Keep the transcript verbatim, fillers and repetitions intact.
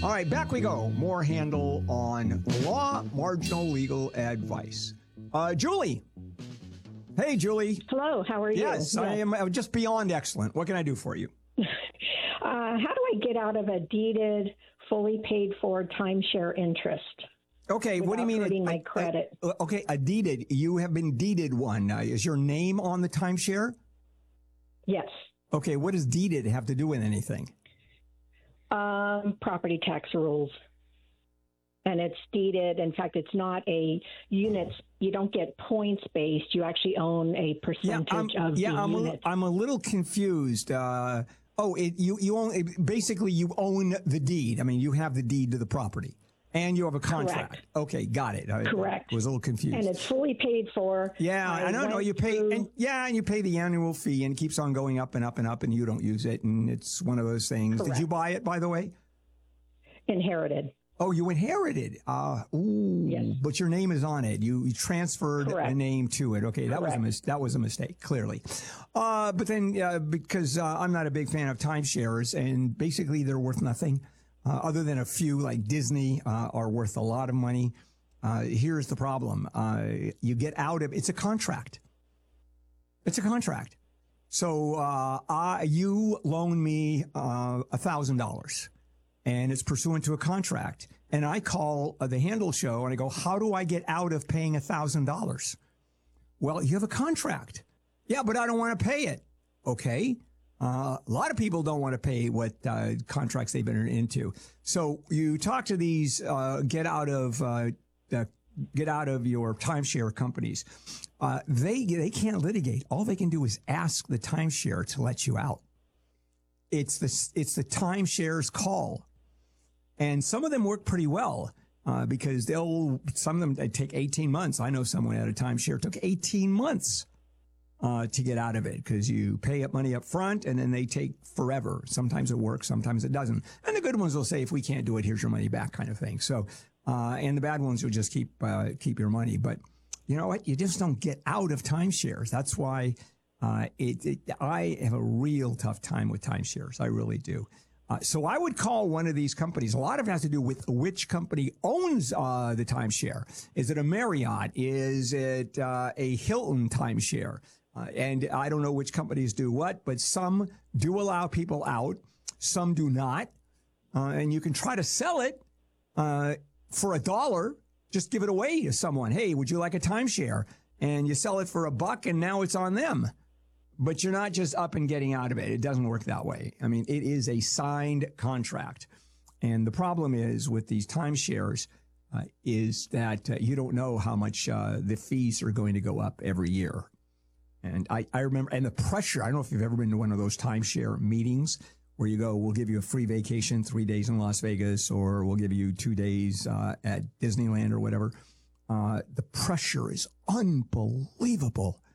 All right, back we go. More handle on law, marginal legal advice. Uh, Julie. Hey, Julie. Hello, how are you? Yes, yes, I am just beyond excellent. What can I do for you? uh, how do I get out of a deeded, fully paid for timeshare interest? Okay, what do you mean? Hurting a, my credit. A, okay, a deeded. You have been deeded one. Uh, is your name on the timeshare? Yes. Okay, what does deeded have to do with anything? Um, property tax rules. And it's deeded. In fact, it's not a units. You don't get points based. You actually own a percentage yeah, of yeah, the I'm unit. A, I'm a little confused. Uh, oh, it, you you own basically you own the deed. I mean, you have the deed to the property, and you have a contract. Correct. Okay, got it. I, Correct. I was a little confused. And it's fully paid for. Yeah, I, I don't know. You pay, through... and yeah, and you pay the annual fee, and it keeps on going up and up and up, and you don't use it, and it's one of those things. Correct. Did you buy it, by the way? Inherited. Oh, you inherited. Uh, ooh, yes. But your name is on it. You, you transferred Correct. a name to it. Okay, that Correct. was a mis- that was a mistake, clearly. Uh, but then, uh, because uh, I'm not a big fan of timeshares, and basically they're worth nothing, uh, other than a few like Disney uh, are worth a lot of money. Uh, here's the problem: uh, you get out of it's a contract. It's a contract. So uh, I, you loan me uh, a thousand dollars. And it's pursuant to a contract. And I call uh, the Handle Show and I go, how do I get out of paying one thousand dollars? Well, you have a contract. Yeah, but I don't want to pay it. Okay. Uh, a lot of people don't want to pay what uh, contracts they've been into. So you talk to these uh, get out of uh, uh, get out of your timeshare companies. Uh, they they can't litigate. All they can do is ask the timeshare to let you out. It's the it's the timeshare's call. And some of them work pretty well uh, because they'll, some of them they take eighteen months. I know someone at a timeshare took eighteen months uh, to get out of it because you pay up money up front and then they take forever. Sometimes it works, sometimes it doesn't. And the good ones will say, if we can't do it, here's your money back kind of thing. So, uh, and the bad ones will just keep, uh, keep your money. But you know what? You just don't get out of timeshares. That's why uh, it, it, I have a real tough time with timeshares. I really do. Uh, so I would call one of these companies. A lot of it has to do with which company owns uh, the timeshare. Is it a Marriott? Is it uh, a Hilton timeshare? Uh, and I don't know which companies do what, but some do allow people out. Some do not. Uh, and you can try to sell it uh, for a dollar. Just give it away to someone. Hey, would you like a timeshare? And you sell it for a buck, and now it's on them. But you're not just up and getting out of it. It doesn't work that way. I mean, it is a signed contract. And the problem is with these timeshares uh, is that uh, you don't know how much uh, the fees are going to go up every year. And I, I remember, and the pressure, I don't know if you've ever been to one of those timeshare meetings where you go, we'll give you a free vacation, three days in Las Vegas, or we'll give you two days uh, at Disneyland or whatever. Uh, the pressure is unbelievable.